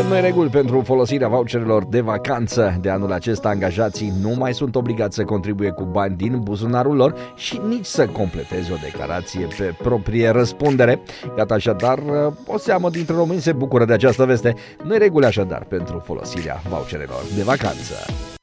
noi reguli pentru folosirea voucherelor de vacanță. De anul acesta, angajații nu mai sunt obligați să contribuie cu bani din buzunarul lor și nici să completeze o declarație pe proprie răspundere. Iată așadar, o seamă dintre români se bucură de această veste. Noi reguli așadar pentru folosirea voucherelor de vacanță.